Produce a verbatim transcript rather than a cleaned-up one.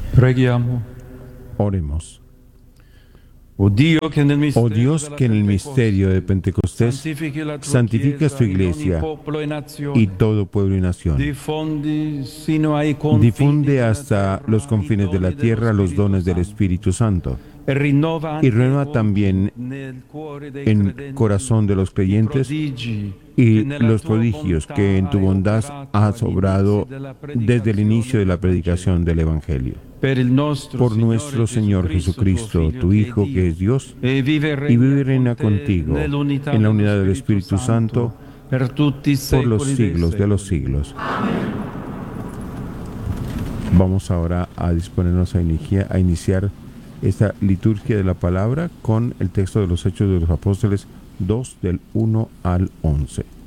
Preghiamo. Oremos. Oh Dio, que en el misterio, Oh Dios, que en el misterio de Pentecostés santificas tu Iglesia y todo pueblo y nación. Difunde hasta los confines de la tierra los dones del Espíritu Santo y renueva también en el corazón de los creyentes y los prodigios que en tu bondad has obrado desde el inicio de la predicación del Evangelio. Por nuestro Señor Jesucristo, tu Hijo, que es Dios, y vive y reina contigo en la unidad del Espíritu Santo, por los siglos de los siglos. Vamos ahora a disponernos a iniciar, a iniciar esta liturgia de la palabra con el texto de los Hechos de los Apóstoles dos, del uno al once.